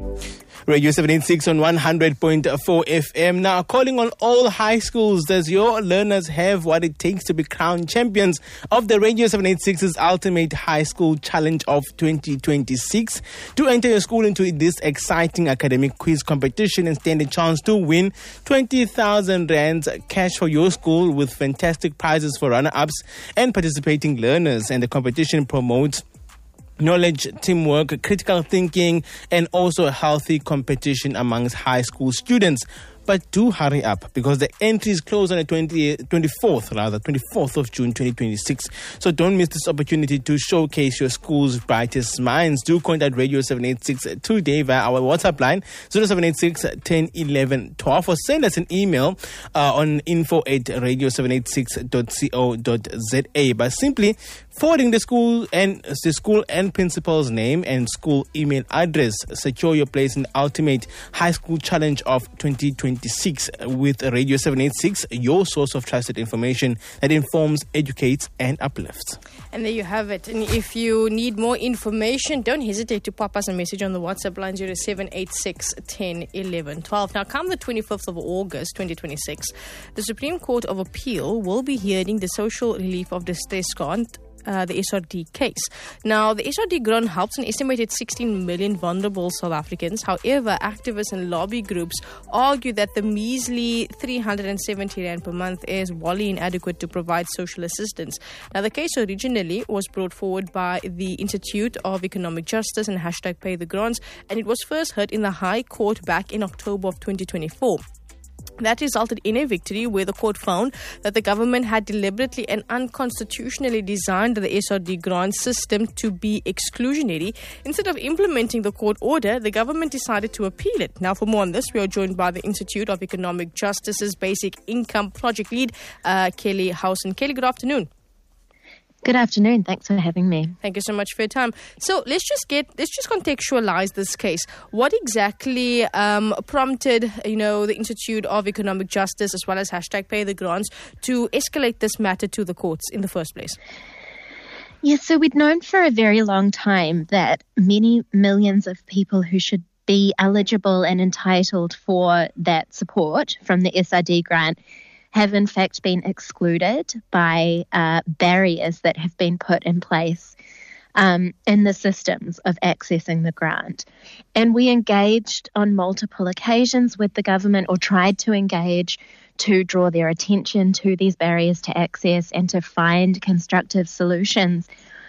Radio 786 on 100.4 FM. Now, calling on all high schools. Does your learners have what it takes to be crowned champions of the Radio 786's Ultimate High School Challenge of 2026? To enter your school into this exciting academic quiz competition and stand a chance to win 20,000 rands cash for your school with fantastic prizes for runner-ups and participating learners. And the competition promotes knowledge, teamwork, critical thinking, and also a healthy competition amongst high school students. But do hurry up because the entries close on the 24th of June 2026. So don't miss this opportunity to showcase your school's brightest minds. Do contact Radio 786 today via our WhatsApp line 0786 10 11 12 or send us an email on info@radio786.co.za by simply forwarding the school and principal's name and school email address. Secure your place in the Ultimate High School Challenge of 2026 with Radio 786, your source of trusted information that informs, educates, and uplifts. And there you have it. And if you need more information, don't hesitate to pop us a message on the WhatsApp line 0786 10 11 12. Now, come the 25th of August 2026, the Supreme Court of Appeal will be hearing the social relief of distress grant, the SRD case. Now, the SRD grant helps an estimated 16 million vulnerable South Africans. However, activists and lobby groups argue that the measly 370 rand per month is wholly inadequate to provide social assistance. Now, the case originally was brought forward by the Institute of Economic Justice and #Pay the Grants, and it was first heard in the High Court back in October of 2024. That resulted in a victory where the court found that the government had deliberately and unconstitutionally designed the SRD grant system to be exclusionary. Instead of implementing the court order, the government decided to appeal it. Now, for more on this, we are joined by the Institute of Economic Justice's Basic Income Project Lead, Kelly Housen. Kelly, good afternoon. Good afternoon. Thanks for having me. Thank you so much for your time. So let's just contextualize this case. What exactly prompted, the Institute of Economic Justice as well as #Pay the Grants to escalate this matter to the courts in the first place? Yes, so we'd known for a very long time that many millions of people who should be eligible and entitled for that support from the SRD grant have in fact been excluded by barriers that have been put in place in the systems of accessing the grant. And we engaged on multiple occasions with the government, or tried to engage, to draw their attention to these barriers to access and to find constructive solutions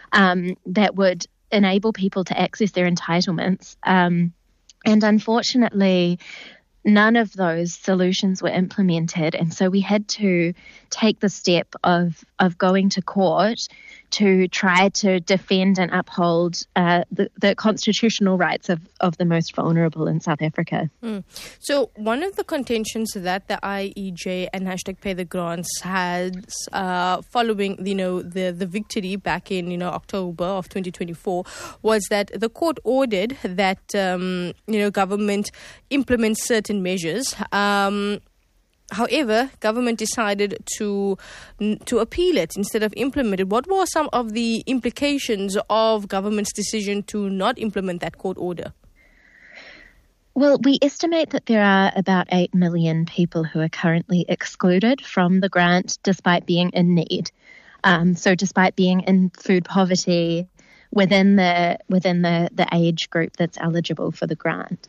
that would enable people to access their entitlements. And unfortunately, none of those solutions were implemented, and so we had to take the step of going to court to try to defend and uphold the constitutional rights of the most vulnerable in South Africa. So one of the contentions that the IEJ and #Pay the Grants has following the victory back in October of 2024 was that the court ordered that government implement certain measures. However, government decided to appeal it instead of implement it. What were some of the implications of government's decision to not implement that court order? Well, we estimate that there are about 8 million people who are currently excluded from the grant despite being in need. So despite being in food poverty within the age group that's eligible for the grant.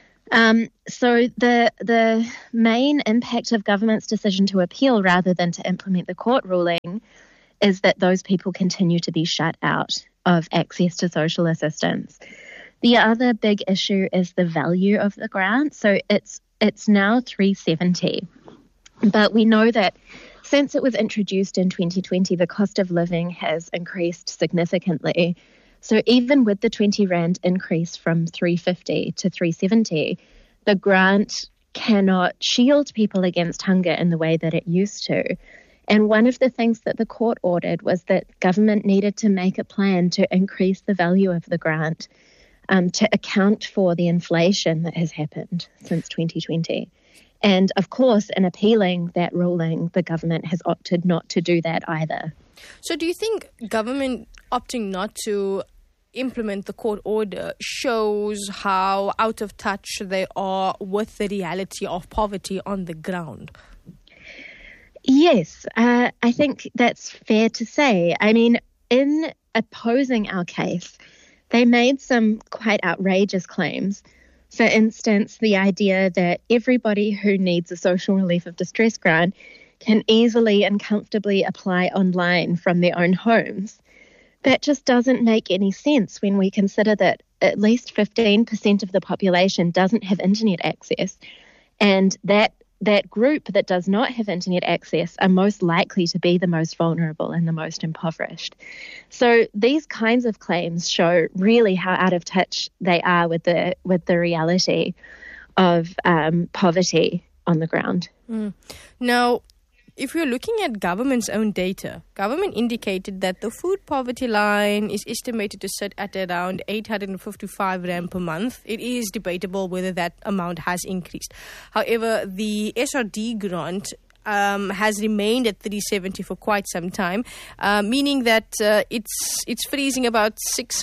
So the main impact of government's decision to appeal rather than to implement the court ruling is that those people continue to be shut out of access to social assistance. The other big issue is the value of the grant. So it's now $370, but we know that since it was introduced in 2020, the cost of living has increased significantly. So even with the 20 Rand increase from 350 to 370, the grant cannot shield people against hunger in the way that it used to. And one of the things that the court ordered was that government needed to make a plan to increase the value of the grant to account for the inflation that has happened since 2020. And of course, in appealing that ruling, the government has opted not to do that either. So do you think government opting not to implement the court order shows how out of touch they are with the reality of poverty on the ground. Yes, I think that's fair to say. I mean, in opposing our case, they made some quite outrageous claims. For instance, the idea that everybody who needs a social relief of distress grant can easily and comfortably apply online from their own homes. That just doesn't make any sense when we consider that at least 15% of the population doesn't have internet access, and that group that does not have internet access are most likely to be the most vulnerable and the most impoverished. So these kinds of claims show really how out of touch they are with the reality of poverty on the ground. Now, if you're looking at government's own data, government indicated that the food poverty line is estimated to sit at around 855 Rand per month. It is debatable whether that amount has increased. However, the SRD grant has remained at 370 for quite some time, meaning that it's freezing about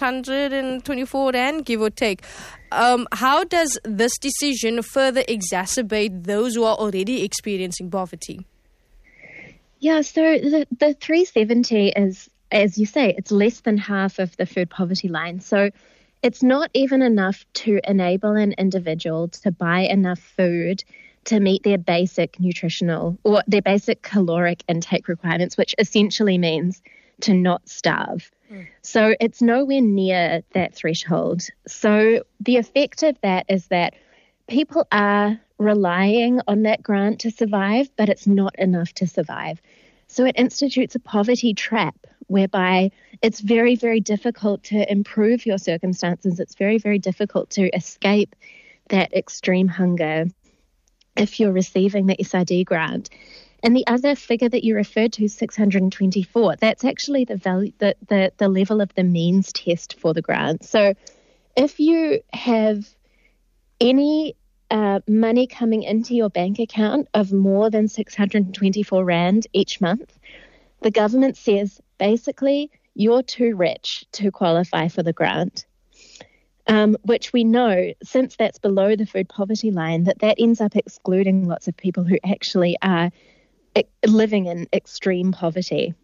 624 Rand, give or take. How does this decision further exacerbate those who are already experiencing poverty? Yeah, so the 370 is, as you say, it's less than half of the food poverty line. So it's not even enough to enable an individual to buy enough food to meet their basic nutritional or their basic caloric intake requirements, which essentially means to not starve. So it's nowhere near that threshold. So the effect of that is that people are relying on that grant to survive, but it's not enough to survive. So it institutes a poverty trap whereby it's very, very difficult to improve your circumstances. It's very, very difficult to escape that extreme hunger if you're receiving the SRD grant. And the other figure that you referred to, 624, that's actually the value, the level of the means test for the grant. So if you have any money coming into your bank account of more than 624 Rand each month, the government says basically you're too rich to qualify for the grant, which we know, since that's below the food poverty line, that ends up excluding lots of people who actually are living in extreme poverty.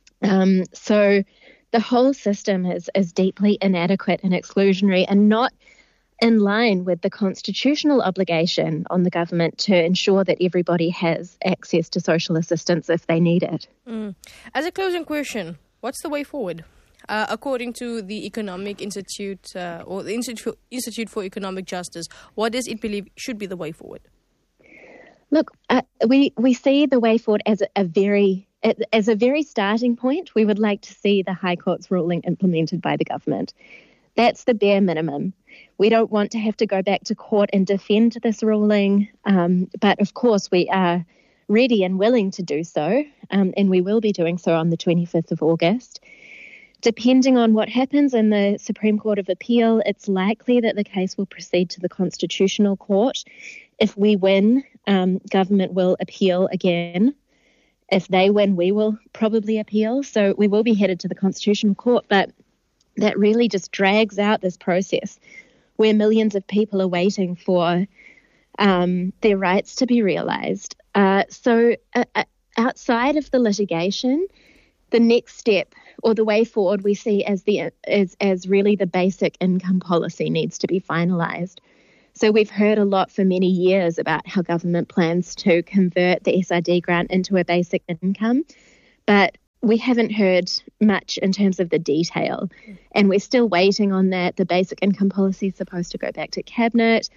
So the whole system is deeply inadequate and exclusionary and not in line with the constitutional obligation on the government to ensure that everybody has access to social assistance if they need it. As a closing question, what's the way forward? According to the Economic Institute or the Institute for Economic Justice, what does it believe should be the way forward? Look, we see the way forward as a very starting point. We would like to see the High Court's ruling implemented by the government. That's the bare minimum. We don't want to have to go back to court and defend this ruling, but of course we are ready and willing to do so, and we will be doing so on the 25th of August. Depending on what happens in the Supreme Court of Appeal, it's likely that the case will proceed to the Constitutional Court. If we win, government will appeal again. If they win, we will probably appeal. So we will be headed to the Constitutional Court, but that really just drags out this process where millions of people are waiting for their rights to be realised. So outside of the litigation, the next step or the way forward we see as really the basic income policy needs to be finalised. So we've heard a lot for many years about how government plans to convert the SRD grant into a basic income, but we haven't heard much in terms of the detail, and we're still waiting on that. The basic income policy is supposed to go back to Cabinet.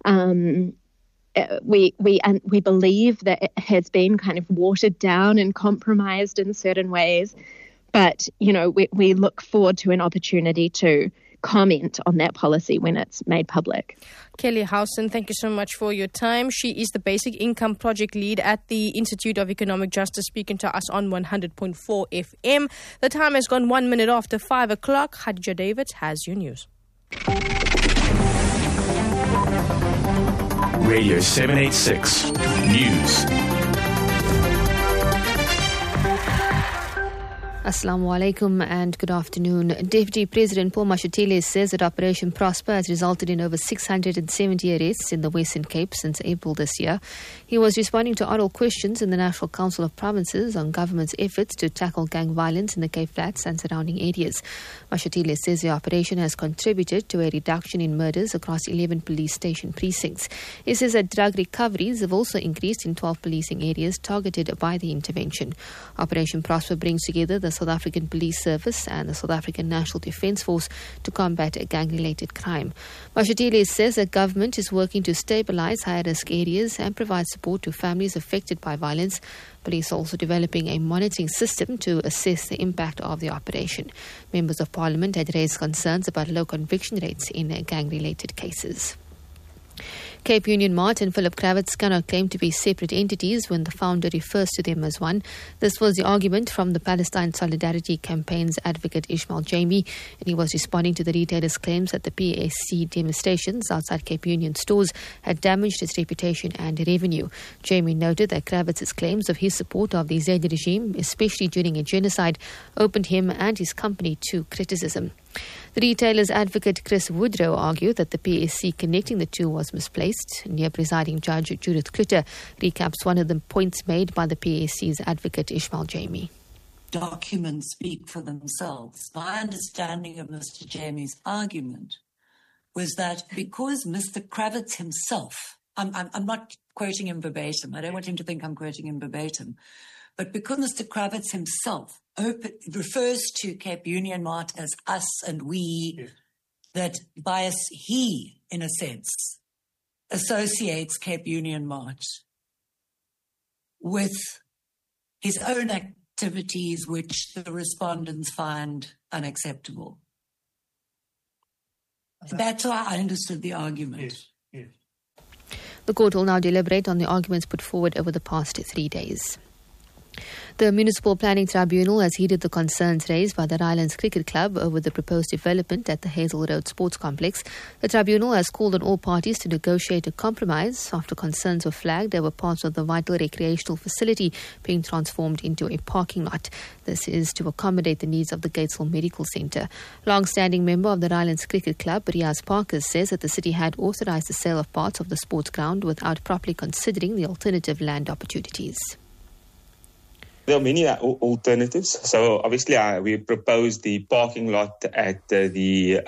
We believe that it has been kind of watered down and compromised in certain ways, but we look forward to an opportunity to comment on that policy when it's made public. Kelly Howson, thank you so much for your time. She is the Basic Income Project Lead at the Institute of Economic Justice, speaking to us on 100.4 FM. The time has gone 1 minute after 5 o'clock. Khadija Davids has your news. Radio 786 News. Assalamu alaikum and good afternoon. Deputy President Paul Mashatile says that Operation Prosper has resulted in over 670 arrests in the Western Cape since April this year. He was responding to oral questions in the National Council of Provinces on government's efforts to tackle gang violence in the Cape Flats and surrounding areas. Mashatile says the operation has contributed to a reduction in murders across 11 police station precincts. He says that drug recoveries have also increased in 12 policing areas targeted by the intervention. Operation Prosper brings together the South African Police Service and the South African National Defence Force to combat gang-related crime. Mashatile says that government is working to stabilise high-risk areas and provide support to families affected by violence. Police are also developing a monitoring system to assess the impact of the operation. Members of Parliament had raised concerns about low conviction rates in gang-related cases. Cape Union Mart and Philip Kravitz cannot claim to be separate entities when the founder refers to them as one. This was the argument from the Palestine Solidarity Campaign's advocate Ishmael Jamie, and he was responding to the retailer's claims that the PAC demonstrations outside Cape Union stores had damaged its reputation and revenue. Jamie noted that Kravitz's claims of his support of the Zaidi regime, especially during a genocide, opened him and his company to criticism. The retailer's advocate Chris Woodrow argued that the PSC connecting the two was misplaced. Near presiding judge Judith Klutter recaps one of the points made by the PSC's advocate Ishmael Jamie. Documents speak for themselves. My understanding of Mr. Jamie's argument was that because Mr. Kravitz himself, I'm not quoting him verbatim, I don't want him to think I'm quoting him verbatim, but because Mr. Kravitz himself refers to Cape Union Mart as us and we, yes, that bias he, in a sense, associates Cape Union Mart with his own activities, which the respondents find unacceptable. That's how I understood the argument. Yes, yes. The court will now deliberate on the arguments put forward over the past 3 days. The Municipal Planning Tribunal has heeded the concerns raised by the Rylands Cricket Club over the proposed development at the Hazel Road Sports Complex. The tribunal has called on all parties to negotiate a compromise after concerns were flagged over parts of the vital recreational facility being transformed into a parking lot. This is to accommodate the needs of the Gatesville Medical Centre. Long-standing member of the Rylands Cricket Club, Riaz Parker, says that the city had authorised the sale of parts of the sports ground without properly considering the alternative land opportunities. There are many alternatives. So obviously we proposed the parking lot at the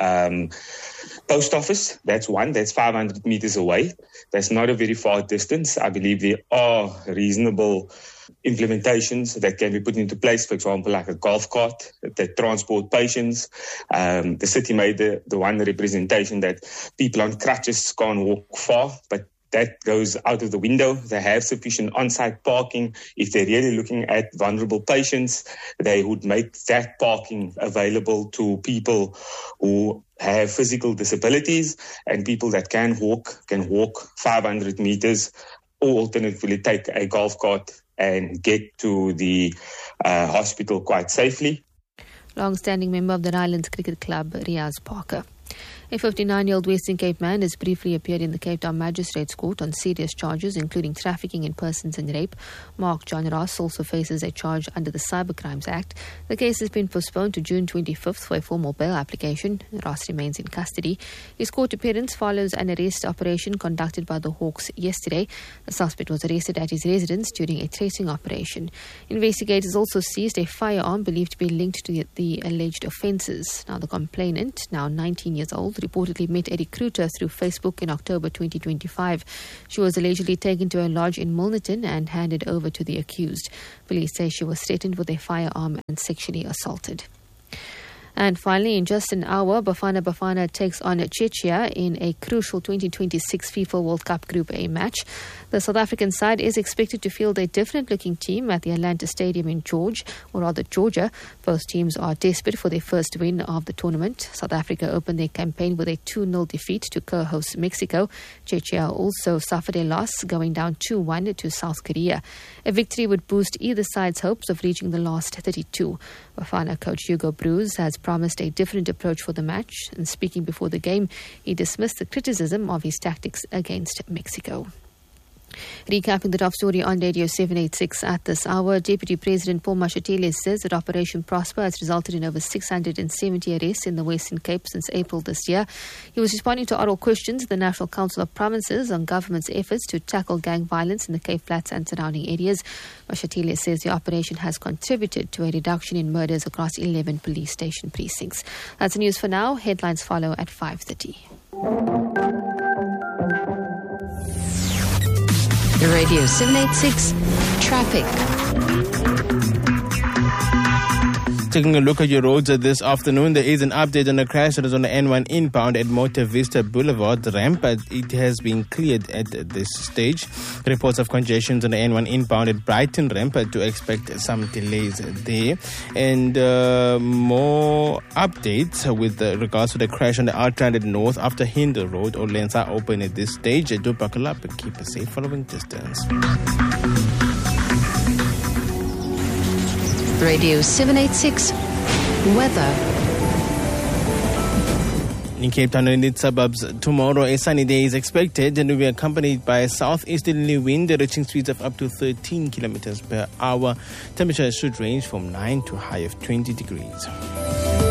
post office. That's one. That's 500 meters away. That's not a very far distance. I believe there are reasonable implementations that can be put into place, for example, like a golf cart that transport patients. The city made the one representation that people on crutches can't walk far, but that goes out of the window. They have sufficient on-site parking. If they're really looking at vulnerable patients, they would make that parking available to people who have physical disabilities, and people that can walk 500 meters, or alternatively take a golf cart and get to the hospital quite safely. Long-standing member of the Rylands Cricket Club, Riaz Parker. A 59-year-old Western Cape man has briefly appeared in the Cape Town Magistrates Court on serious charges, including trafficking in persons and rape. Mark John Ross also faces a charge under the Cybercrimes Act. The case has been postponed to June 25th for a formal bail application. Ross remains in custody. His court appearance follows an arrest operation conducted by the Hawks yesterday. The suspect was arrested at his residence during a tracing operation. Investigators also seized a firearm believed to be linked to the alleged offences. Now, the complainant, now 19 years old, reportedly met a recruiter through Facebook in October 2025. She was allegedly taken to a lodge in Milnerton and handed over to the accused. Police say she was threatened with a firearm and sexually assaulted. And finally, in just an hour, Bafana takes on Czechia in a crucial 2026 FIFA World Cup Group A match. The South African side is expected to field a different-looking team at the Atlanta Stadium in Georgia. Both teams are desperate for their first win of the tournament. South Africa opened their campaign with a 2-0 defeat to co-host Mexico. Czechia also suffered a loss, going down 2-1 to South Korea. A victory would boost either side's hopes of reaching the last 32. Bafana coach Hugo Broos has promised a different approach for the match, and speaking before the game, he dismissed the criticism of his tactics against Mexico. Recapping the top story on Radio 786 at this hour, Deputy President Paul Mashatile says that Operation Prosper has resulted in over 670 arrests in the Western Cape since April this year. He was responding to oral questions at the National Council of Provinces on government's efforts to tackle gang violence in the Cape Flats and surrounding areas. Mashatile says the operation has contributed to a reduction in murders across 11 police station precincts. That's the news for now. Headlines follow at 5:30. Radio 786 Traffic. Taking a look at your roads this afternoon, there is an update on a crash that is on the N1 inbound at Motor Vista Boulevard ramp, but it has been cleared at this stage. Reports of congestions on the N1 inbound at Brighton ramp to expect some delays there. And more updates with regards to the crash on the Outlanded North after Hindle Road. All lanes are open at this stage. Do buckle up and keep a safe following distance. Radio 786 Weather. In Cape Town and its suburbs, tomorrow a sunny day is expected and will be accompanied by a southeasterly wind reaching speeds of up to 13 kilometers per hour. Temperatures should range from 9 to a high of 20 degrees.